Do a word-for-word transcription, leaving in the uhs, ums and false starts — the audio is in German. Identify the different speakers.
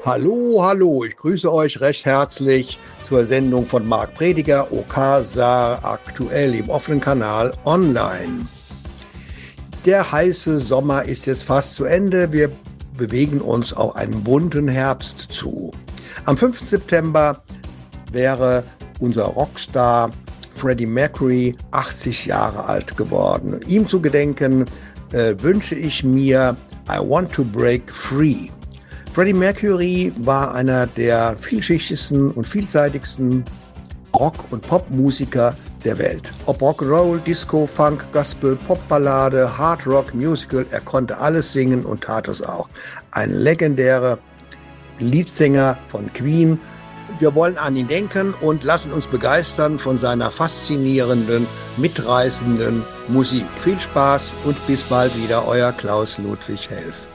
Speaker 1: Hallo, hallo, ich grüße euch recht herzlich zur Sendung von Marc Prediger, OK Saar, aktuell im offenen Kanal online. Der heiße Sommer ist jetzt fast zu Ende. Wir bewegen uns auf einen bunten Herbst zu. Am fünften September wäre unser Rockstar Freddie Mercury achtzig Jahre alt geworden. Ihm zu gedenken äh, wünsche ich mir I Want to Break Free. Freddie Mercury war einer der vielschichtigsten und vielseitigsten Rock- und Popmusiker der Welt. Ob Rock'n'Roll, Disco, Funk, Gospel, Popballade, Hard Rock, Musical, er konnte alles singen und tat es auch. Ein legendärer Leadsänger von Queen. Wir wollen an ihn denken und lassen uns begeistern von seiner faszinierenden, mitreißenden Musik. Viel Spaß und bis bald wieder, euer Klaus Ludwig Helf.